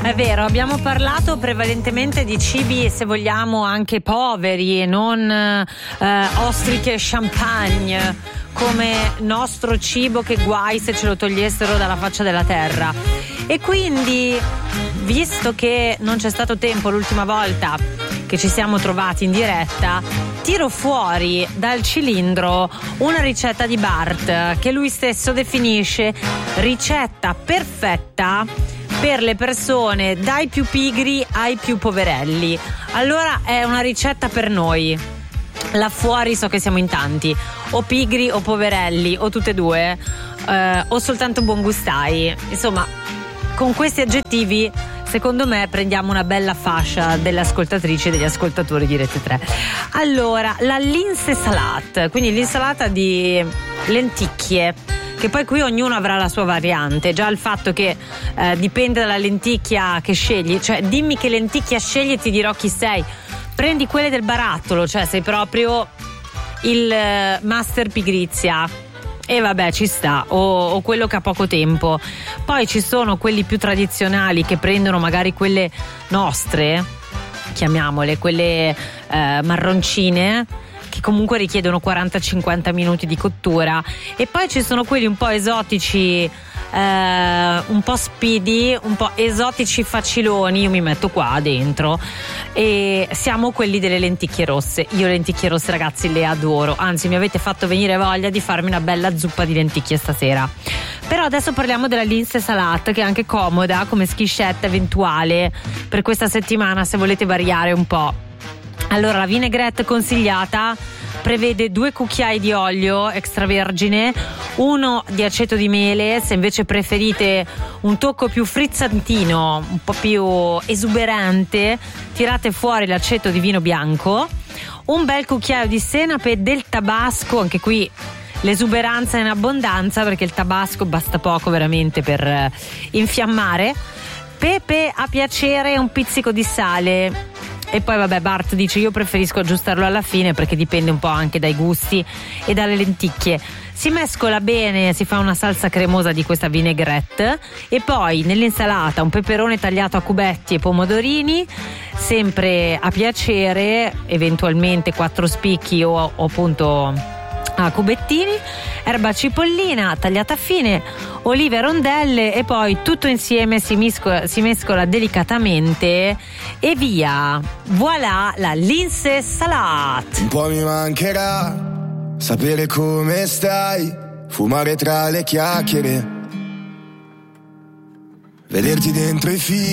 È vero, abbiamo parlato prevalentemente di cibi, se vogliamo, anche poveri e non ostriche e champagne, come nostro cibo che guai se ce lo togliessero dalla faccia della terra. E quindi, visto che non c'è stato tempo l'ultima volta che ci siamo trovati in diretta, tiro fuori dal cilindro una ricetta di Bart che lui stesso definisce ricetta perfetta per le persone dai più pigri ai più poverelli. Allora è una ricetta per noi. Là fuori so che siamo in tanti, o pigri o poverelli, o tutte e due, o soltanto buongustai. Insomma, con questi aggettivi secondo me prendiamo una bella fascia delle ascoltatrici e degli ascoltatori di Rete 3. Allora, la linse salat, quindi l'insalata di lenticchie, che poi qui ognuno avrà la sua variante. Già il fatto che dipende dalla lenticchia che scegli, cioè dimmi che lenticchia scegli e ti dirò chi sei. Prendi quelle del barattolo, cioè sei proprio il master pigrizia. E vabbè, ci sta, o quello che ha poco tempo. Poi ci sono quelli più tradizionali che prendono magari quelle nostre, chiamiamole, quelle marroncine, che comunque richiedono 40-50 minuti di cottura. E poi ci sono quelli un po' esotici, un po' speedy, un po' esotici faciloni, io mi metto qua dentro, e siamo quelli delle lenticchie rosse. Io le lenticchie rosse, ragazzi, le adoro, anzi mi avete fatto venire voglia di farmi una bella zuppa di lenticchie stasera. Però adesso parliamo della linse salat, che è anche comoda come schiscetta eventuale per questa settimana, se volete variare un po'. Allora, la vinaigrette consigliata prevede 2 cucchiai di olio extravergine, 1 di aceto di mele, se invece preferite un tocco più frizzantino, un po' più esuberante, tirate fuori l'aceto di vino bianco, un bel cucchiaio di senape, del tabasco, anche qui l'esuberanza in abbondanza perché il tabasco basta poco veramente per infiammare, pepe a piacere e un pizzico di sale. E poi vabbè, Bart dice io preferisco aggiustarlo alla fine perché dipende un po' anche dai gusti e dalle lenticchie. Si mescola bene, si fa una salsa cremosa di questa vinaigrette e poi nell'insalata un peperone tagliato a cubetti e pomodorini, sempre a piacere, eventualmente 4 spicchi o appunto a cubettini, erba cipollina tagliata a fine, olive a rondelle e poi tutto insieme si mescola delicatamente e via, voilà la linse salat. Un po' mi mancherà sapere come stai, fumare tra le chiacchiere, vederti dentro i film